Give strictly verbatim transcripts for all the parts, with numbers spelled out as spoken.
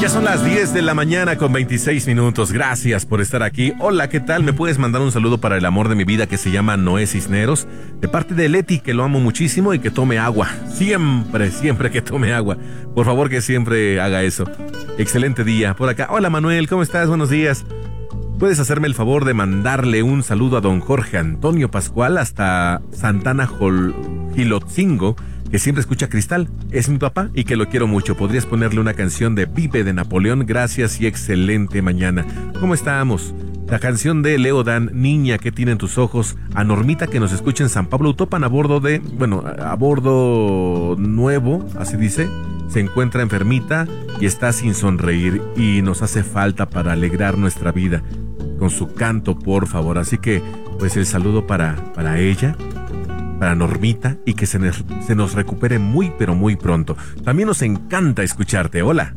Ya son las diez de la mañana con veintiséis minutos. Gracias por estar aquí. Hola, ¿qué tal? ¿Me puedes mandar un saludo para el amor de mi vida que se llama Noé Cisneros? De parte de Leti, que lo amo muchísimo y que tome agua. Siempre, siempre que tome agua. Por favor, que siempre haga eso. Excelente día. Por acá. Hola, Manuel, ¿cómo estás? Buenos días. ¿Puedes hacerme el favor de mandarle un saludo a don Jorge Antonio Pascual hasta Santana Jol... Gilotzingo, que siempre escucha Cristal? Es mi papá y que lo quiero mucho. ¿Podrías ponerle una canción de Vive de Napoleón? Gracias y excelente mañana. ¿Cómo estamos? La canción de Leo Dan, Niña, ¿qué tienen tus ojos? A Normita, que nos escucha en San Pablo Utopan a bordo de... Bueno, a bordo nuevo, así dice. Se encuentra enfermita y está sin sonreír y nos hace falta para alegrar nuestra vida con su canto, por favor. Así que, pues el saludo para, para ella, para Normita, y que se nos, se nos recupere muy, pero muy pronto. También nos encanta escucharte. Hola.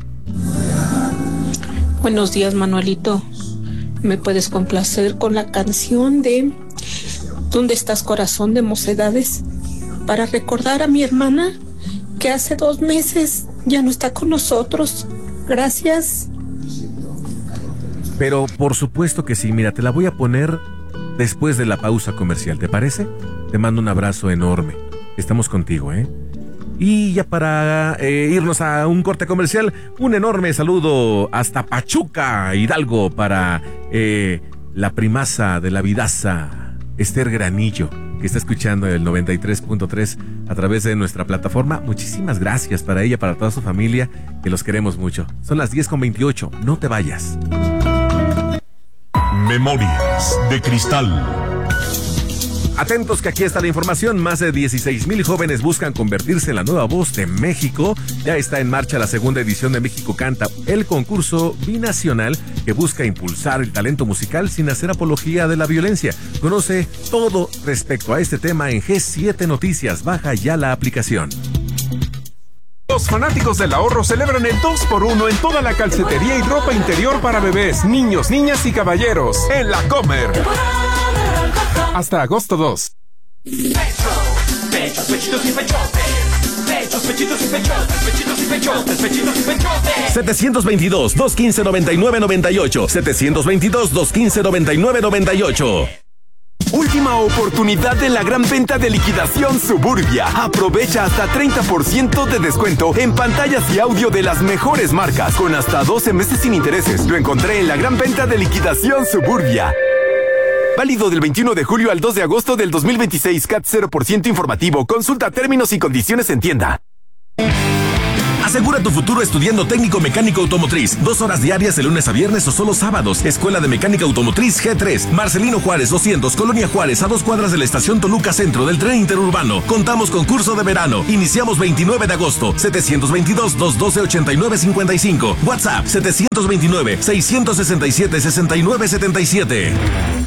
Buenos días, Manuelito. ¿Me puedes complacer con la canción de ¿Dónde estás, corazón, de Mocedades? Para recordar a mi hermana que hace dos meses ya no está con nosotros. Gracias. Pero por supuesto que sí. Mira, te la voy a poner después de la pausa comercial, ¿te parece? Te mando un abrazo enorme. Estamos contigo, ¿eh? Y ya para eh, irnos a un corte comercial, un enorme saludo hasta Pachuca, Hidalgo, para eh, la primaza de la vidaza, Esther Granillo, que está escuchando el noventa y tres punto tres a través de nuestra plataforma. Muchísimas gracias para ella, para toda su familia, que los queremos mucho. Son las diez con veintiocho, no te vayas. Memorias de Cristal. Atentos que aquí está la información. Más de dieciséis mil jóvenes buscan convertirse en la nueva voz de México. Ya está en marcha la segunda edición de México Canta, el concurso binacional que busca impulsar el talento musical sin hacer apología de la violencia. Conoce todo respecto a este tema en G siete Noticias. Baja ya la aplicación. Los fanáticos del ahorro celebran el dos por uno en toda la calcetería y ropa interior para bebés, niños, niñas y caballeros en La Comer. Hasta agosto dos. Pechos, pechos, pechitos y pechotes. Pechos, pechitos y pechotes, pechitos y pechotes, pechitos y pechotes. setecientos veintidós, doscientos quince, noventa y nueve noventa y ocho. setecientos veintidós, doscientos quince, noventa y nueve noventa y ocho. Última oportunidad de la gran venta de liquidación Suburbia. Aprovecha hasta treinta por ciento de descuento en pantallas y audio de las mejores marcas, con hasta doce meses sin intereses. Lo encontré en la gran venta de liquidación Suburbia. Válido del veintiuno de julio al dos de agosto del dos mil veintiséis. C A T cero por ciento informativo. Consulta términos y condiciones en tienda. Asegura tu futuro estudiando técnico mecánico automotriz. Dos horas diarias de lunes a viernes o solo sábados. Escuela de Mecánica Automotriz G tres. Marcelino Juárez doscientos, Colonia Juárez, a dos cuadras de la estación Toluca Centro del tren interurbano. Contamos con curso de verano. Iniciamos veintinueve de agosto. setecientos veintidós, doscientos doce, ochenta y nueve cincuenta y cinco. WhatsApp setecientos veintinueve, seiscientos sesenta y siete, sesenta y nueve setenta y siete.